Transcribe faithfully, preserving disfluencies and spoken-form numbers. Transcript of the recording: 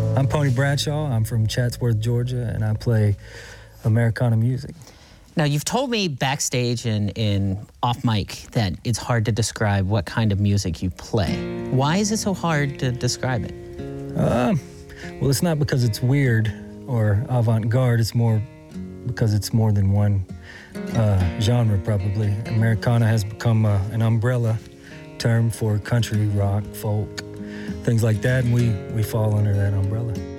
I'm Pony Bradshaw. I'm from Chatsworth, Georgia, and I play Americana music. Now, you've told me backstage and in off mic that it's hard to describe what kind of music you play. Why is it so hard to describe it? Um, well, it's not because it's weird or avant-garde. It's more because it's more than one uh, genre, probably. Americana has become uh, an umbrella term for country, rock, folk, things like that, and we, we fall under that umbrella.